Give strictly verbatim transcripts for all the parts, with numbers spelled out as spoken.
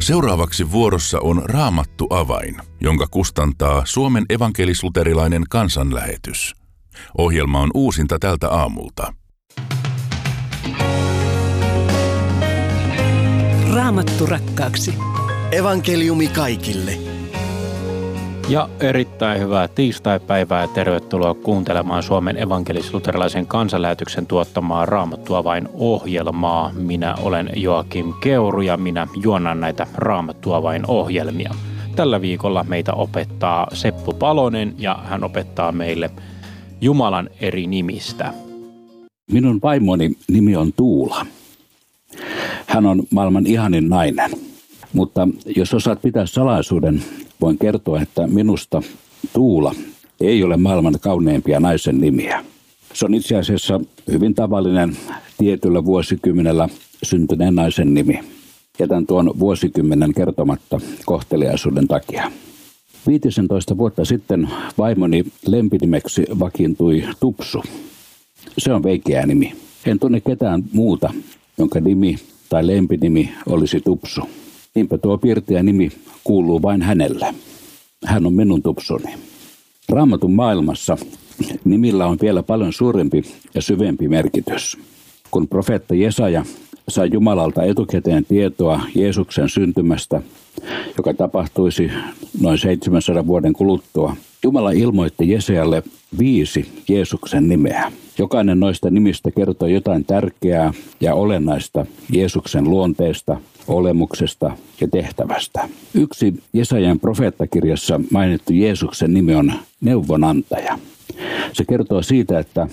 Seuraavaksi vuorossa on Raamattu avain, jonka kustantaa Suomen evankelis-luterilainen kansanlähetys. Ohjelma on uusinta tältä aamulta. Raamattu rakkaaksi. Evankeliumi kaikille. Ja erittäin hyvää tiistaipäivää ja tervetuloa kuuntelemaan Suomen evankelis-luterilaisen kansanlähetyksen tuottamaa Raamattu avain ohjelmaa. Minä olen Joakim Keuru ja minä juonnan näitä Raamattu avain ohjelmia. Tällä viikolla meitä opettaa Seppo Palonen ja hän opettaa meille Jumalan eri nimistä. Minun vaimoni nimi on Tuula. Hän on maailman ihanin nainen, mutta jos osaat pitää salaisuuden, voin kertoa, että minusta Tuula ei ole maailman kauneimpia naisen nimiä. Se on itse asiassa hyvin tavallinen tietyllä vuosikymmenellä syntyneen naisen nimi. Jätän tuon vuosikymmenen kertomatta kohteliaisuuden takia. viisitoista vuotta sitten vaimoni lempinimeksi vakiintui Tupsu. Se on veikeä nimi. En tunne ketään muuta, jonka nimi tai lempinimi olisi Tupsu. Niinpä tuo pirteä nimi kuuluu vain hänelle. Hän on minun Tupsuni. Raamatun maailmassa nimillä on vielä paljon suurempi ja syvempi merkitys. Kun profeetta Jesaja sai Jumalalta etukäteen tietoa Jeesuksen syntymästä, joka tapahtuisi noin seitsemänsadan vuoden kuluttua, Jumala ilmoitti Jesajalle viisi Jeesuksen nimeä. Jokainen noista nimistä kertoo jotain tärkeää ja olennaista Jeesuksen luonteesta, olemuksesta ja tehtävästä. Yksi Jesajan profeettakirjassa mainittu Jeesuksen nimi on neuvonantaja. Se kertoo siitä, että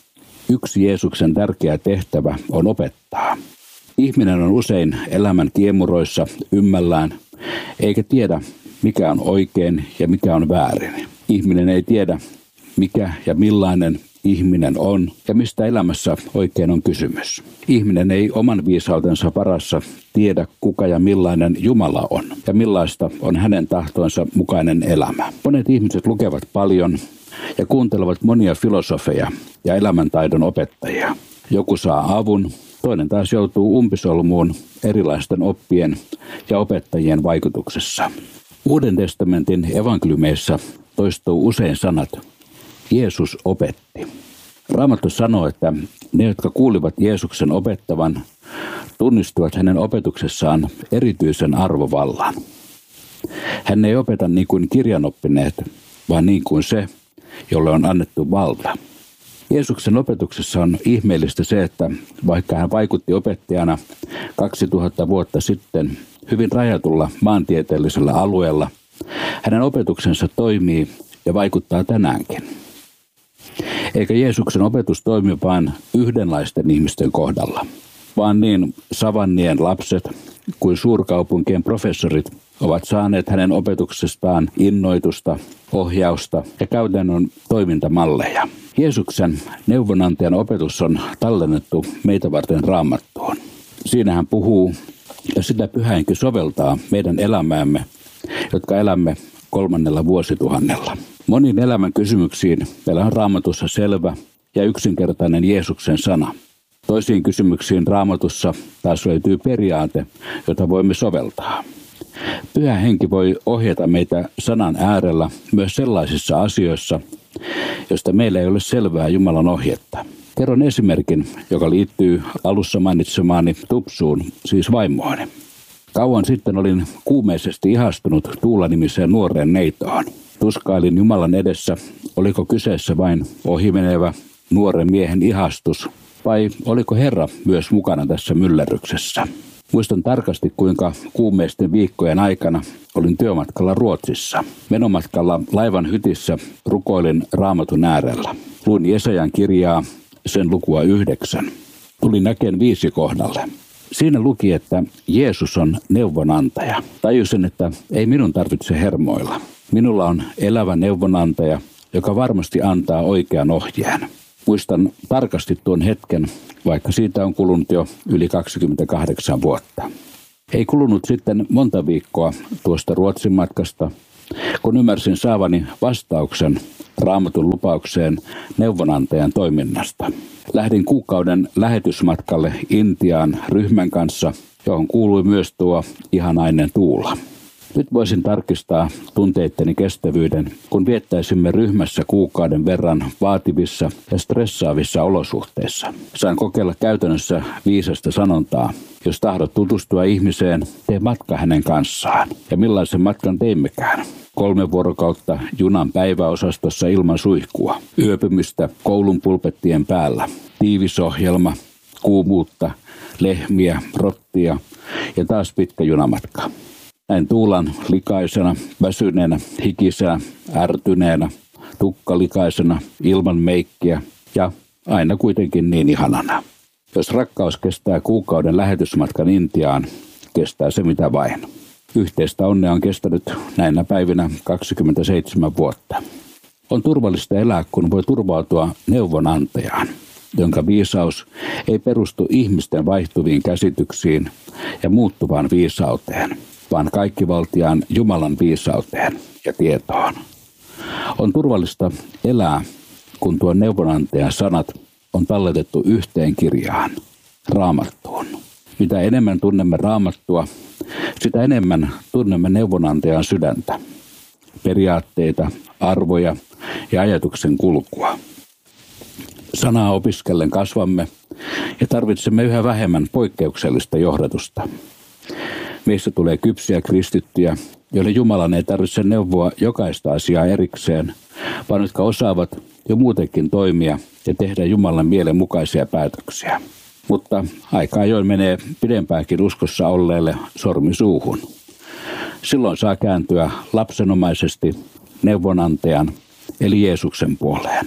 yksi Jeesuksen tärkeä tehtävä on opettaa. Ihminen on usein elämän kiemuroissa ymmällään, eikä tiedä mikä on oikein ja mikä on väärin. Ihminen ei tiedä mikä ja millainen ihminen on ja mistä elämässä oikein on kysymys. Ihminen ei oman viisautensa varassa tiedä kuka ja millainen Jumala on ja millaista on hänen tahtonsa mukainen elämä. Monet ihmiset lukevat paljon ja kuuntelevat monia filosofeja ja elämäntaidon opettajia. Joku saa avun, toinen taas joutuu umpisolmuun erilaisten oppien ja opettajien vaikutuksessa. Uuden testamentin evankeliumeissa toistuu usein sanat Jeesus opetti. Raamattu sanoo, että ne, jotka kuulivat Jeesuksen opettavan, tunnistivat hänen opetuksessaan erityisen arvovallan. Hän ei opeta niin kuin kirjanoppineet, vaan niin kuin se, jolle on annettu valta. Jeesuksen opetuksessa on ihmeellistä se, että vaikka hän vaikutti opettajana kaksituhatta vuotta sitten hyvin rajatulla maantieteellisellä alueella, hänen opetuksensa toimii ja vaikuttaa tänäänkin. Eikä Jeesuksen opetus toimi vain yhdenlaisten ihmisten kohdalla, vaan niin savannien lapset kuin suurkaupunkien professorit ovat saaneet hänen opetuksestaan innoitusta, ohjausta ja käytännön toimintamalleja. Jeesuksen neuvonantajan opetus on tallennettu meitä varten Raamattuun. Siinä hän puhuu ja sitä Pyhä Henki soveltaa meidän elämäämme, jotka elämme kolmannella vuosituhannella. Moniin elämän kysymyksiin meillä on Raamatussa selvä ja yksinkertainen Jeesuksen sana. Toisiin kysymyksiin Raamatussa taas löytyy periaate, jota voimme soveltaa. Pyhä Henki voi ohjata meitä sanan äärellä myös sellaisissa asioissa, joista meillä ei ole selvää Jumalan ohjetta. Kerron esimerkin, joka liittyy alussa mainitsemaani Tupsuun, siis vaimooni. Kauan sitten olin kuumeisesti ihastunut Tuula-nimiseen nuoreen neitoon. Tuskailin Jumalan edessä, oliko kyseessä vain ohimenevä nuoren miehen ihastus, vai oliko Herra myös mukana tässä myllerryksessä. Muistan tarkasti, kuinka kuumeisten viikkojen aikana olin työmatkalla Ruotsissa. Menomatkalla laivan hytissä rukoilin Raamatun äärellä. Luin Jesajan kirjaa, sen lukua yhdeksän. Tulin näkeen viisi kohdalle. Siinä luki, että Jeesus on neuvonantaja. Tajusin, että ei minun tarvitse hermoilla. Minulla on elävä neuvonantaja, joka varmasti antaa oikean ohjeen. Muistan tarkasti tuon hetken, vaikka siitä on kulunut jo yli kaksikymmentäkahdeksan vuotta. Ei kulunut sitten monta viikkoa tuosta Ruotsin matkasta, kun ymmärsin saavani vastauksen Raamatun lupaukseen neuvonantajan toiminnasta. Lähdin kuukauden lähetysmatkalle Intiaan ryhmän kanssa johon kuului myös tuo ihanainen Tuula. Nyt voisin tarkistaa tunteitteni kestävyyden, kun viettäisimme ryhmässä kuukauden verran vaativissa ja stressaavissa olosuhteissa. Sain kokeilla käytännössä viisasta sanontaa. Jos tahdot tutustua ihmiseen, tee matka hänen kanssaan. Ja millaisen matkan teimmekään? Kolme vuorokautta junan päiväosastossa ilman suihkua. Yöpymistä koulun pulpettien päällä. Tiivisohjelma, kuumuutta, lehmiä, rottia ja taas pitkä junamatka. Näin Tuulan likaisena, väsyneenä, hikisenä, ärtyneenä, tukkalikaisena, ilman meikkiä ja aina kuitenkin niin ihanana. Jos rakkaus kestää kuukauden lähetysmatkan Intiaan, kestää se mitä vain. Yhteistä onnea on kestänyt näinä päivinä kaksikymmentäseitsemän vuotta. On turvallista elää, kun voi turvautua neuvonantajaan, jonka viisaus ei perustu ihmisten vaihtuviin käsityksiin ja muuttuvaan viisauteen, vaan kaikkivaltiaan Jumalan viisauteen ja tietoon. On turvallista elää, kun tuon neuvonantajan sanat on talletettu yhteen kirjaan, Raamattuun. Mitä enemmän tunnemme Raamattua, sitä enemmän tunnemme neuvonantajan sydäntä, periaatteita, arvoja ja ajatuksen kulkua. Sanaa opiskellen kasvamme ja tarvitsemme yhä vähemmän poikkeuksellista johdatusta. Meistä tulee kypsiä kristittyjä, joille Jumalan ei tarvitse neuvoa jokaista asiaa erikseen, vaan jotka osaavat jo muutenkin toimia ja tehdä Jumalan mielen mukaisia päätöksiä. Mutta aika ajoin menee pidempääkin uskossa olleelle sormi suuhun. Silloin saa kääntyä lapsenomaisesti neuvonantajan eli Jeesuksen puoleen.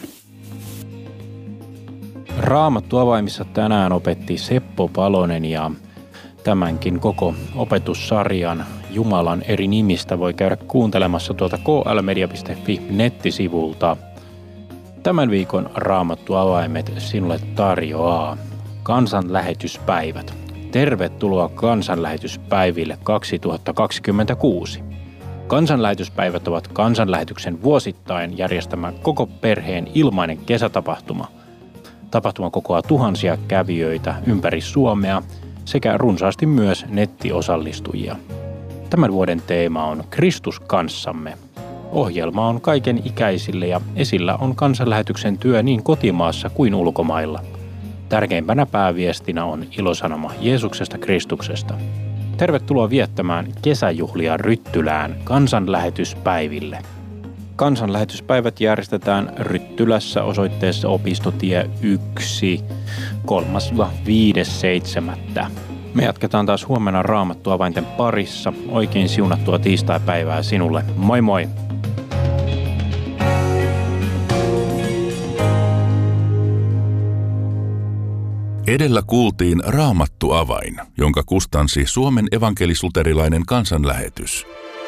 Raamattu avaimissa tänään opetti Seppo Palonen ja tämänkin koko opetussarjan Jumalan eri nimistä voi käydä kuuntelemassa tuolta k l media piste f i nettisivulta. Tämän viikon Raamattu avaimet sinulle tarjoaa kansanlähetyspäivät. Tervetuloa kansanlähetyspäiville kaksituhattakaksikymmentäkuusi. Kansanlähetyspäivät ovat kansanlähetyksen vuosittain järjestämä koko perheen ilmainen kesätapahtuma. Tapahtuma kokoaa tuhansia kävijöitä ympäri Suomea sekä runsaasti myös nettiosallistujia. Tämän vuoden teema on Kristus kanssamme. Ohjelma on kaiken ikäisille ja esillä on kansanlähetyksen työ niin kotimaassa kuin ulkomailla. Tärkeimpänä pääviestinä on ilosanoma Jeesuksesta Kristuksesta. Tervetuloa viettämään kesäjuhlia Ryttylään kansanlähetyspäiville. Kansanlähetyspäivät järjestetään Ryttylässä osoitteessa Opistotie yksi kolmas viides seitsemättä. Me jatketaan taas huomenna Raamattu avainten parissa. Oikein siunattua tiistaipäivää sinulle. Moi moi! Edellä kuultiin Raamattu avain, jonka kustansi Suomen evankelis-luterilainen kansanlähetys.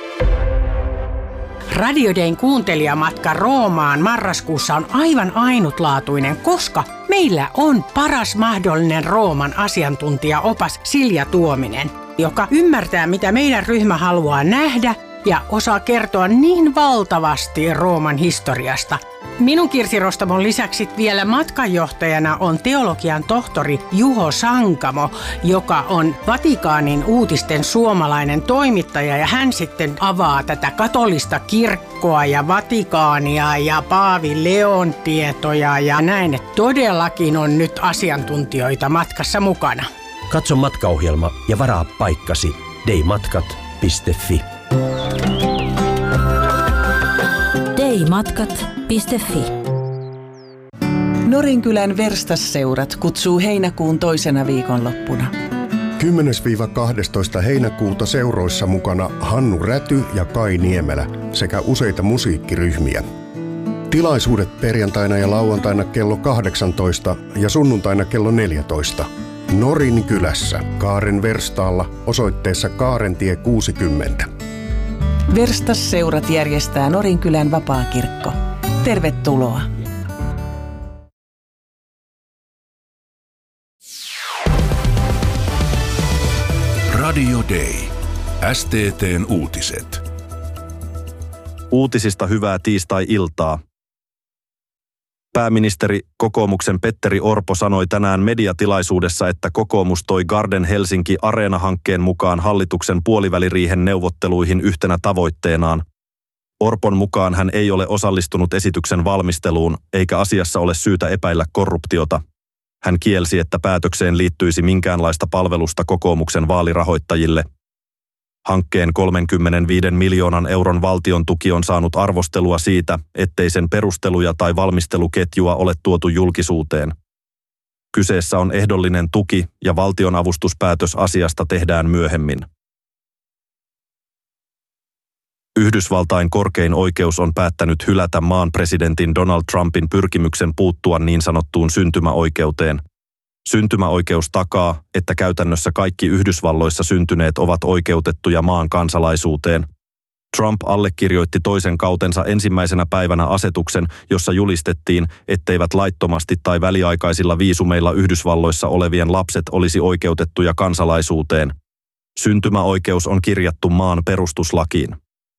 Radio Dayn kuuntelijamatka Roomaan marraskuussa on aivan ainutlaatuinen, koska meillä on paras mahdollinen Rooman asiantuntijaopas Silja Tuominen, joka ymmärtää, mitä meidän ryhmä haluaa nähdä ja osaa kertoa niin valtavasti Rooman historiasta. Minun Kirsi Rostamon lisäksi vielä matkanjohtajana on teologian tohtori Juho Sankamo, joka on Vatikaanin uutisten suomalainen toimittaja, ja hän sitten avaa tätä katolista kirkkoa ja Vatikaania ja Paavi Leon tietoja ja näin, että todellakin on nyt asiantuntijoita matkassa mukana. Katso matkaohjelma ja varaa paikkasi daymatkat piste fi. daymatkat piste fi. Norinkylän Verstasseurat kutsuu heinäkuun toisena viikonloppuna. kymmenes kahdestoista heinäkuuta seuroissa mukana Hannu Räty ja Kai Niemelä sekä useita musiikkiryhmiä. Tilaisuudet perjantaina ja lauantaina kello kahdeksantoista ja sunnuntaina kello neljätoista. Norinkylässä Kaaren Verstaalla osoitteessa Kaarentie kuusikymmentä. Verstasseurat järjestää Norinkylän vapaakirkko. Tervetuloa! Radio Day. S T T:n uutiset. Uutisista hyvää tiistai-iltaa. Pääministeri kokoomuksen Petteri Orpo sanoi tänään mediatilaisuudessa, että kokoomus toi Garden Helsinki Areena-hankkeen mukaan hallituksen puoliväliriihen neuvotteluihin yhtenä tavoitteenaan. Orpon mukaan hän ei ole osallistunut esityksen valmisteluun, eikä asiassa ole syytä epäillä korruptiota. Hän kielsi, että päätökseen liittyisi minkäänlaista palvelusta kokoomuksen vaalirahoittajille. Hankkeen kolmekymmentäviisi miljoonan euron valtion tuki on saanut arvostelua siitä, ettei sen perusteluja tai valmisteluketjua ole tuotu julkisuuteen. Kyseessä on ehdollinen tuki ja valtionavustuspäätös asiasta tehdään myöhemmin. Yhdysvaltain korkein oikeus on päättänyt hylätä maan presidentin Donald Trumpin pyrkimyksen puuttua niin sanottuun syntymäoikeuteen. Syntymäoikeus takaa, että käytännössä kaikki Yhdysvalloissa syntyneet ovat oikeutettuja maan kansalaisuuteen. Trump allekirjoitti toisen kautensa ensimmäisenä päivänä asetuksen, jossa julistettiin, etteivät laittomasti tai väliaikaisilla viisumeilla Yhdysvalloissa olevien lapset olisi oikeutettuja kansalaisuuteen. Syntymäoikeus on kirjattu maan perustuslakiin.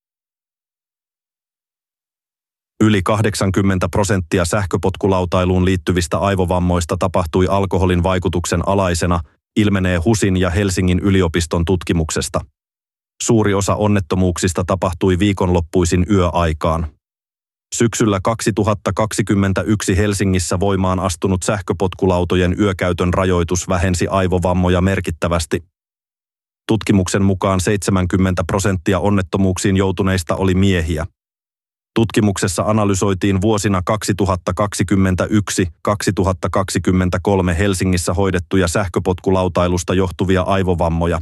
Yli kahdeksankymmentä prosenttia sähköpotkulautailuun liittyvistä aivovammoista tapahtui alkoholin vaikutuksen alaisena, ilmenee HUSin ja Helsingin yliopiston tutkimuksesta. Suuri osa onnettomuuksista tapahtui viikonloppuisin yöaikaan. Syksyllä kaksituhattakaksikymmentäyksi Helsingissä voimaan astunut sähköpotkulautojen yökäytön rajoitus vähensi aivovammoja merkittävästi. Tutkimuksen mukaan seitsemänkymmentä prosenttia onnettomuuksiin joutuneista oli miehiä. Tutkimuksessa analysoitiin vuosina kaksituhattakaksikymmentäyksi kaksituhattakaksikymmentäkolme Helsingissä hoidettuja sähköpotkulautailusta johtuvia aivovammoja.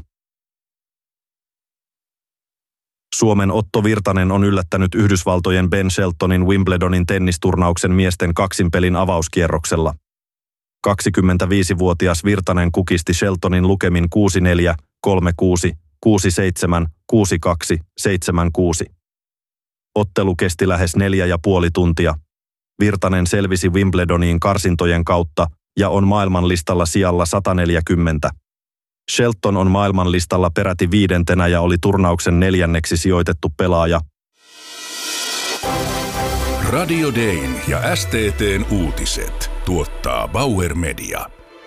Suomen Otto Virtanen on yllättänyt Yhdysvaltojen Ben Sheltonin Wimbledonin tennisturnauksen miesten kaksinpelin avauskierroksella. kaksikymmentäviisivuotias Virtanen kukisti Sheltonin lukemin kuusi neljä, kolme kuusi, kuusi seitsemän, kuusi kaksi, seitsemän kuusi. Ottelu kesti lähes neljä ja puoli tuntia. Virtanen selvisi Wimbledoniin karsintojen kautta ja on maailmanlistalla sijalla sata neljäkymmentä. Shelton on maailmanlistalla peräti viidentenä ja oli turnauksen neljänneksi sijoitettu pelaaja. Radio Dayn ja S T T:n uutiset tuottaa Bauer Media.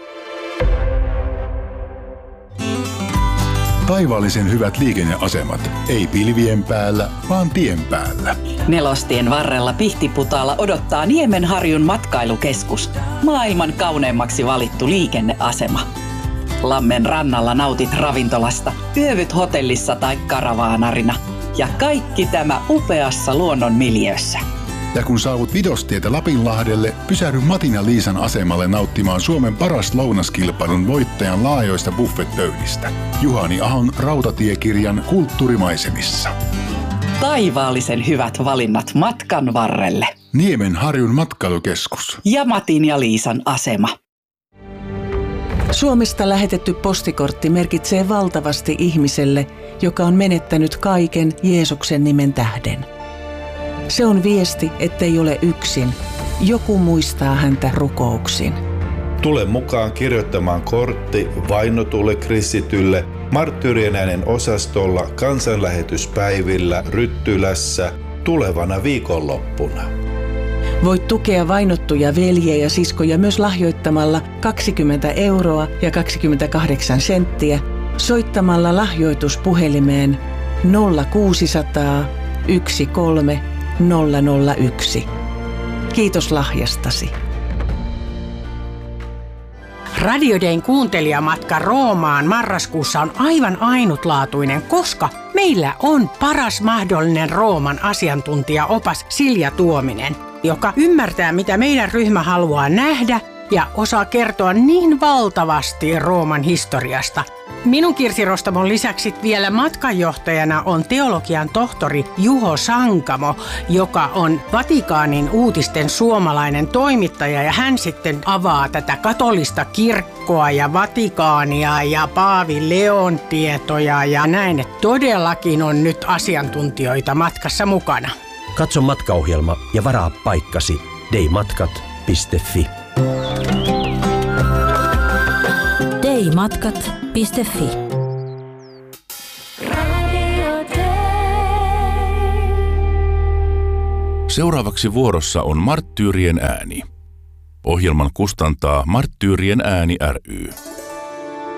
Taivaallisen hyvät liikenneasemat. Ei pilvien päällä, vaan tien päällä. Nelostien varrella Pihtiputaalla odottaa Niemenharjun matkailukeskus. Maailman kauneimmaksi valittu liikenneasema. Lammen rannalla nautit ravintolasta, yövyt hotellissa tai karavaanarina. Ja kaikki tämä upeassa luonnon miljöössä. Ja kun saavut Vidostietä Lapinlahdelle, pysähdy Matin ja Liisan asemalle nauttimaan Suomen paras lounaskilpailun voittajan laajoista buffetpöydistä. Juhani Ahon rautatiekirjan Kulttuurimaisemissa. Taivaallisen hyvät valinnat matkan varrelle. Niemenharjun matkailukeskus. Ja Matin ja Liisan asema. Suomesta lähetetty postikortti merkitsee valtavasti ihmiselle, joka on menettänyt kaiken Jeesuksen nimen tähden. Se on viesti, ettei ole yksin. Joku muistaa häntä rukouksin. Tule mukaan kirjoittamaan kortti vainotulle kristitylle Marttyyrien äänen osastolla kansanlähetyspäivillä Ryttylässä tulevana viikonloppuna. Voit tukea vainottuja veljiä ja siskoja myös lahjoittamalla kaksikymmentä euroa ja kaksikymmentäkahdeksan senttiä soittamalla lahjoituspuhelimeen nolla kuusisataa yksi kolme nolla nolla yksi. Kiitos lahjastasi. Radio Dayn kuuntelijamatka Roomaan marraskuussa on aivan ainutlaatuinen, koska meillä on paras mahdollinen Rooman asiantuntijaopas Silja Tuominen, joka ymmärtää, mitä meidän ryhmä haluaa nähdä ja osaa kertoa niin valtavasti Rooman historiasta. Minun Kirsi Rostamon lisäksi vielä matkanjohtajana on teologian tohtori Juho Sankamo, joka on Vatikaanin uutisten suomalainen toimittaja, ja hän sitten avaa tätä katolista kirkkoa ja Vatikaania ja Paavi Leon tietoja ja näin, että todellakin on nyt asiantuntijoita matkassa mukana. Katso matkaohjelma ja varaa paikkasi daymatkat piste fi. daymatkat piste fi. Seuraavaksi vuorossa on Marttyyrien ääni. Ohjelman kustantaa Marttyyrien ääni ry.